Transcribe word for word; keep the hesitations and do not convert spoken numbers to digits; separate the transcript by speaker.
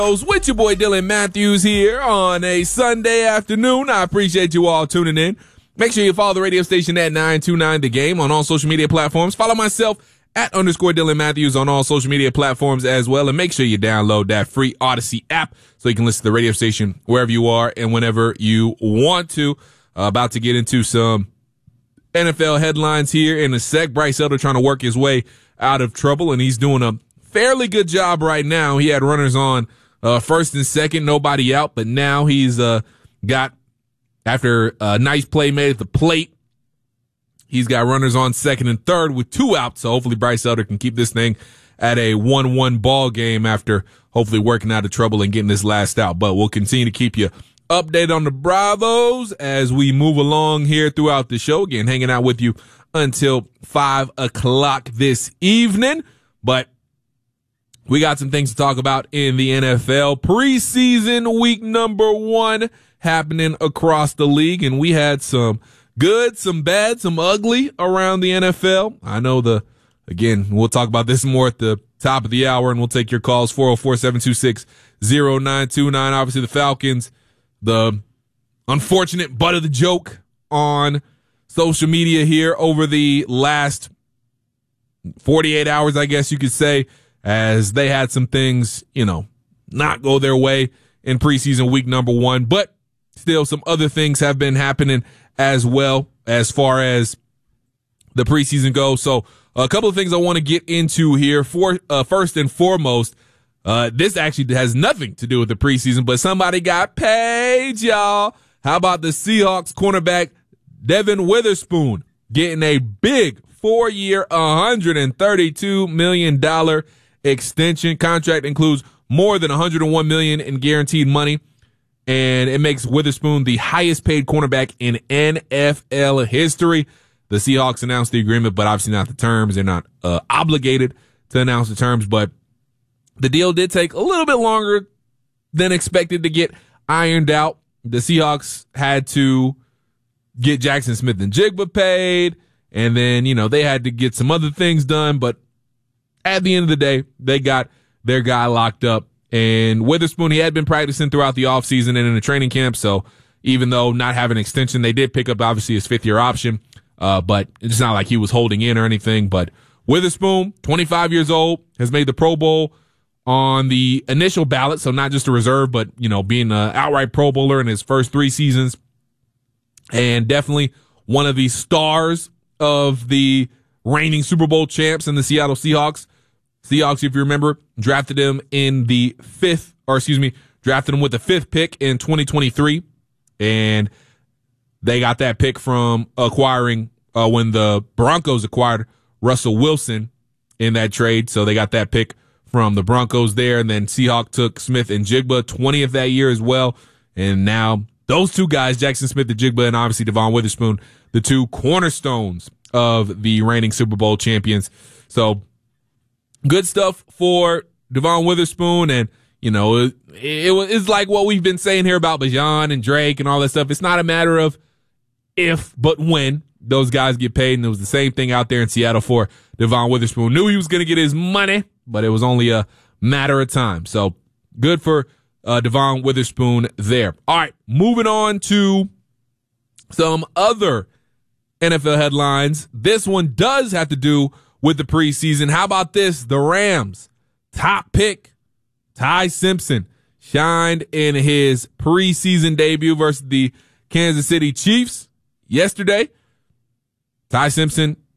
Speaker 1: With your boy Dylan Matthews here on a Sunday afternoon. I appreciate you all tuning in. Make sure you follow the radio station at nine two nine The Game on all social media platforms. Follow myself at underscore Dylan Matthews on all social media platforms as well. And make sure you download that free Odyssey app so you can listen to the radio station wherever you are and whenever you want to. Uh, about to get into some N F L headlines here in a sec. Bryce Elder trying to work his way out of trouble, and he's doing a fairly good job right now. He had runners on Uh, first and second, nobody out, but now he's uh, got, after a nice play made at the plate, he's got runners on second and third with two outs. So hopefully Bryce Elder can keep this thing at a one one ball game after hopefully working out of trouble and getting this last out. But we'll continue to keep you updated on the Bravos as we move along here throughout the show. Again, hanging out with you until five o'clock this evening. But we got some things to talk about in the N F L. Preseason week number one happening across the league, and we had some good, some bad, some ugly around the N F L. I know the, again, we'll talk about this more at the top of the hour, and we'll take your calls, four oh four, seven two six, oh nine two nine. Obviously, the Falcons, the unfortunate butt of the joke on social media here over the last forty-eight hours, I guess you could say, as they had some things, you know, not go their way in preseason week number one. But still, some other things have been happening as well as far as the preseason goes. So a couple of things I want to get into here. For uh, first and foremost, uh, this actually has nothing to do with the preseason, but somebody got paid, y'all. How about the Seahawks cornerback Devin Witherspoon getting a big four-year, one hundred thirty-two million dollars extension? Contract includes more than one hundred one million dollars in guaranteed money, and it makes Witherspoon the highest paid cornerback in N F L history. The Seahawks announced the agreement, but obviously not the terms. They're not uh, obligated to announce the terms, but the deal did take a little bit longer than expected to get ironed out. The Seahawks had to get Jackson Smith and Jigba paid, and then, you know, they had to get some other things done, but at the end of the day, they got their guy locked up. And Witherspoon, he had been practicing throughout the offseason and in the training camp, so even though not having an extension, they did pick up, obviously, his fifth-year option, uh, but it's not like he was holding in or anything. But Witherspoon, twenty-five years old, has made the Pro Bowl on the initial ballot, so not just a reserve, but, you know, being an outright Pro Bowler in his first three seasons, and definitely one of the stars of the reigning Super Bowl champs in the Seattle Seahawks. Seahawks, if you remember, drafted him in the fifth, or excuse me, drafted him with the fifth pick in twenty twenty-three. And they got that pick from acquiring, uh, when the Broncos acquired Russell Wilson in that trade. So they got that pick from the Broncos there. And then Seahawks took Smith and Jigba, twentieth that year as well. And now those two guys, Jackson Smith and Jigba, and obviously Devon Witherspoon, the two cornerstones of the reigning Super Bowl champions. So good stuff for Devon Witherspoon. And, you know, it, it, it's like what we've been saying here about Bijan and Drake and all that stuff. It's not a matter of if, but when those guys get paid. And it was the same thing out there in Seattle for Devon Witherspoon. Knew he was going to get his money, but it was only a matter of time. So good for uh, Devon Witherspoon there. All right, moving on to some other N F L headlines. This one does have to do with the preseason. How about this? The Rams top pick, Ty Simpson, shined in his preseason debut versus the Kansas City Chiefs yesterday. Ty Simpson